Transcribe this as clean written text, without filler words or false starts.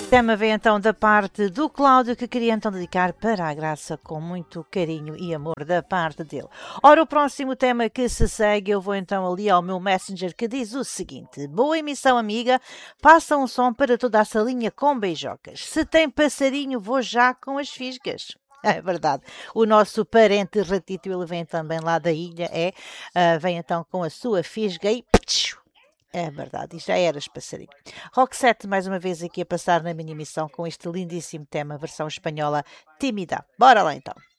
Tema vem então da parte do Cláudio, que queria então dedicar para a Graça com muito carinho e amor da parte dele. Ora, o próximo tema que se segue, eu vou então ali ao meu Messenger, que diz o seguinte: boa emissão, amiga, passa um som para toda a salinha com beijocas. Se tem passarinho, vou já com as fisgas. É verdade. O nosso parente ratito, ele vem também lá da ilha, vem então com a sua fisga e... É verdade, e já eras passarinho. Roxette, mais uma vez aqui a passar na minha emissão com este lindíssimo tema, versão espanhola, Tímida. Bora lá então.